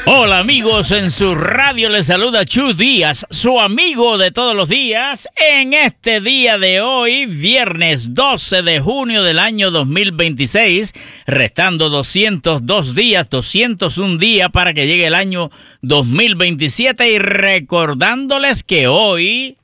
Hola amigos, en su radio les saluda Chu Díaz, su amigo de todos los días, en este día de hoy, viernes 12 de junio del año 2026, restando 202 días, 201 días para que llegue el año 2027 y recordándoles que hoy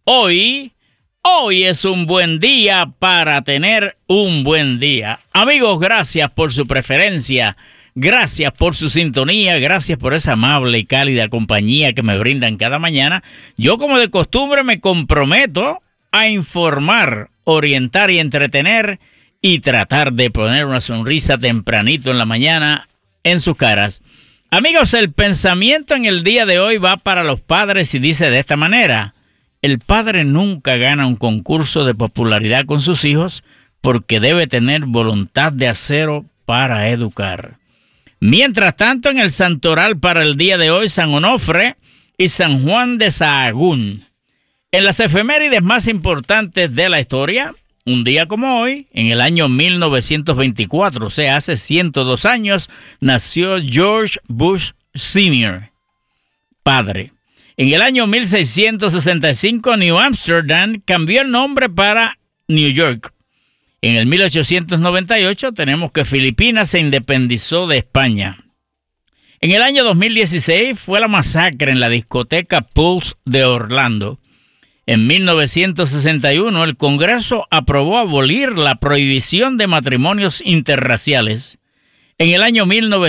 es un buen día para tener un buen día. Amigos, gracias por su preferencia. Gracias por su sintonía, gracias por esa amable y cálida compañía que me brindan cada mañana. Yo, como de costumbre, me comprometo a informar, orientar y entretener y tratar de poner una sonrisa tempranito en la mañana en sus caras. Amigos, el pensamiento en el día de hoy va para los padres y dice de esta manera: el padre nunca gana un concurso de popularidad con sus hijos porque debe tener voluntad de acero para educar. Mientras tanto, en el santoral para el día de hoy, San Onofre y San Juan de Sahagún. En las efemérides más importantes de la historia, un día como hoy, en el año 1924, o sea, hace 102 años, nació George Bush Sr., padre. En el año 1665, New Amsterdam cambió el nombre para New York. En el 1898 tenemos que Filipinas se independizó de España. En el año 2016 fue la masacre en la discoteca Pulse de Orlando. En 1961 el Congreso aprobó abolir la prohibición de matrimonios interraciales. En el año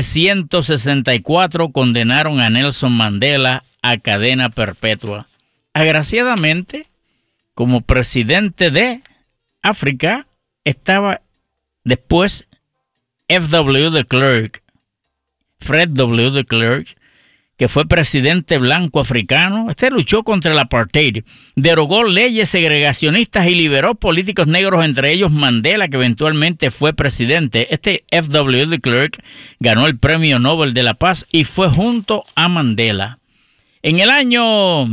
1964 condenaron a Nelson Mandela a cadena perpetua. Agraciadamente, como presidente de África, estaba después F.W. de Klerk, Fred W. de Klerk, que fue presidente blanco africano. Este luchó contra el apartheid, derogó leyes segregacionistas y liberó políticos negros, entre ellos Mandela, que eventualmente fue presidente. Este F.W. de Klerk ganó el Premio Nobel de la Paz y fue junto a Mandela. En el año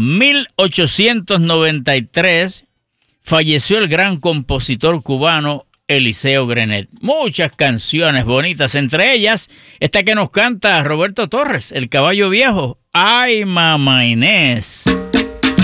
1893 falleció el gran compositor cubano Eliseo Grenet. Muchas canciones bonitas, entre ellas esta que nos canta Roberto Torres, El Caballo Viejo. ¡Ay, mamá Inés!